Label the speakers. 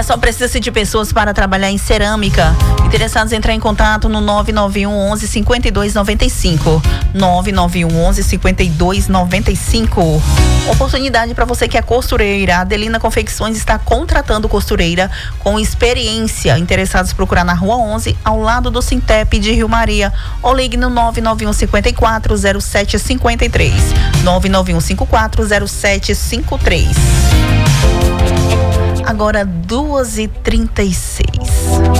Speaker 1: Pessoal, precisa-se de pessoas para trabalhar em cerâmica. Interessados em entrar em contato no 991 11 52 95. 991 11 52 95. Oportunidade para você que é costureira. A Adelina Confecções está contratando costureira com experiência. Interessados, procurar na Rua 11, ao lado do Sintep de Rio Maria. Ou ligue no 991 54 0753. 991 54 0753. Agora 2h36.